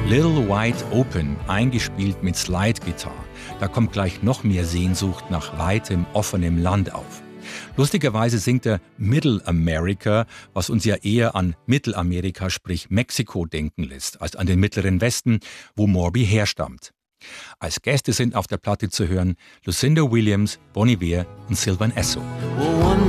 Little Wide Open, eingespielt mit Slide-Gitarre. Da kommt gleich noch mehr Sehnsucht nach weitem, offenem Land auf. Lustigerweise singt er Middle America, was uns ja eher an Mittelamerika, sprich Mexiko, denken lässt, als an den Mittleren Westen, wo Morby herstammt. Als Gäste sind auf der Platte zu hören Lucinda Williams, Bon Iver und Sylvan Esso. Well, one